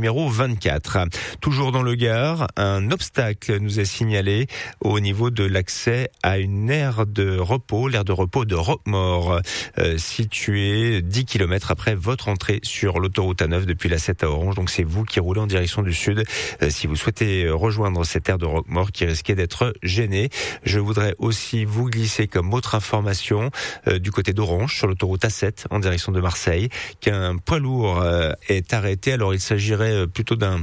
numéro 24. Toujours dans le Gard, un obstacle nous est signalé au niveau de l'accès à une aire de repos, l'aire de repos de Roquemaure, située 10 km après votre entrée sur l'autoroute A9 depuis la 7 à Orange. Donc c'est vous qui roulez en direction du sud si vous souhaitez rejoindre cette aire de Roquemaure qui risquait d'être gênée. Je voudrais aussi vous glisser comme autre information du côté d'Orange sur l'autoroute A7 en direction de Marseille qu'un poids lourd est arrêté. Alors il s'agirait plutôt d'un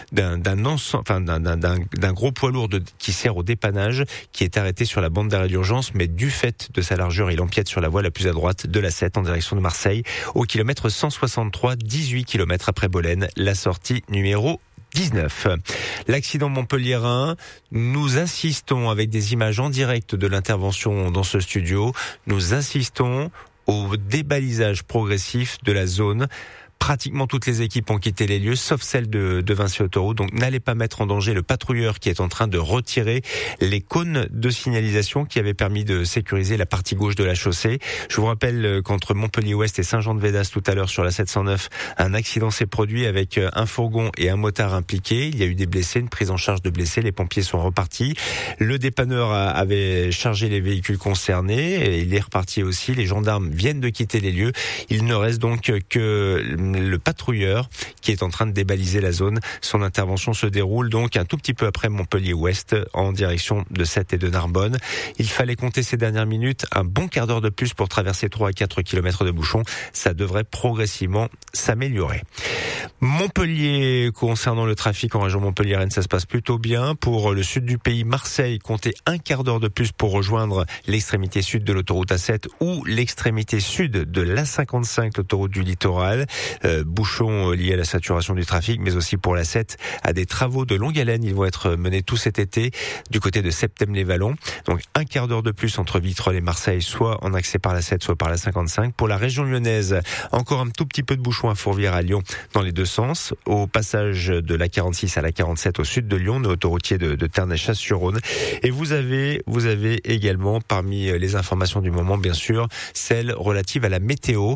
gros poids lourd qui sert au dépannage qui est arrêté sur la bande d'arrêt d'urgence, mais du fait de sa largeur, il empiète sur la voie la plus à droite de la 7 en direction de Marseille au kilomètre 163, 18 km après Bolène, la sortie numéro 19. L'accident montpelliérain, nous insistons avec des images en direct de l'intervention dans ce studio, nous insistons au débalisage progressif de la zone. Pratiquement toutes les équipes ont quitté les lieux, sauf celle de Vinci Autoroute. Donc n'allez pas mettre en danger le patrouilleur qui est en train de retirer les cônes de signalisation qui avaient permis de sécuriser la partie gauche de la chaussée. Je vous rappelle qu'entre Montpellier-Ouest et Saint-Jean-de-Védas tout à l'heure sur la 709, un accident s'est produit avec un fourgon et un motard impliqués. Il y a eu des blessés, une prise en charge de blessés. Les pompiers sont repartis. Le dépanneur avait chargé les véhicules concernés et il est reparti aussi. Les gendarmes viennent de quitter les lieux. Il ne reste donc que le patrouilleur qui est en train de débaliser la zone. Son intervention se déroule donc un tout petit peu après Montpellier-Ouest en direction de Sète et de Narbonne. Il fallait compter ces dernières minutes un bon quart d'heure de plus pour traverser 3 à 4 km de bouchons. Ça devrait progressivement s'améliorer. Montpellier, concernant le trafic en région Montpellier-Rennes, ça se passe plutôt bien. Pour le sud du pays, Marseille, comptez un quart d'heure de plus pour rejoindre l'extrémité sud de l'autoroute A7 ou l'extrémité sud de l'A55, l'autoroute du littoral. Bouchons liés à la saturation du trafic, mais aussi pour la 7, à des travaux de longue haleine. Ils vont être menés tout cet été du côté de Septèmes-les-Vallons. Donc un quart d'heure de plus entre Vitrolles et Marseille, soit en accès par la 7, soit par la 55. Pour la région lyonnaise, encore un tout petit peu de bouchons à Fourvière à Lyon dans les deux sens. Au passage de la 46 à la 47 au sud de Lyon, de l'autoroutier de Ternay-Chasse-sur-Rhône. Et vous avez également, parmi les informations du moment, bien sûr, celle relative à la météo.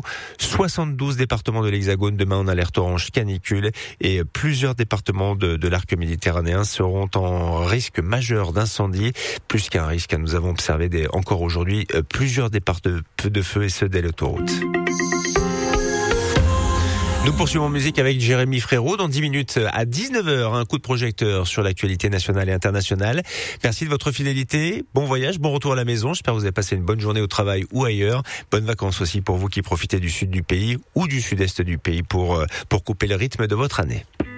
72 départements de l'Hexagone demain en alerte orange canicule et plusieurs départements de l'arc méditerranéen seront en risque majeur d'incendie, plus qu'un risque. Nous avons observé encore aujourd'hui plusieurs départs de feu et ceux de l'autoroute. Nous poursuivons en musique avec Jérémy Frérot dans 10 minutes à 19h. Un coup de projecteur sur l'actualité nationale et internationale. Merci de votre fidélité. Bon voyage, bon retour à la maison. J'espère que vous avez passé une bonne journée au travail ou ailleurs. Bonnes vacances aussi pour vous qui profitez du sud du pays ou du sud-est du pays pour couper le rythme de votre année.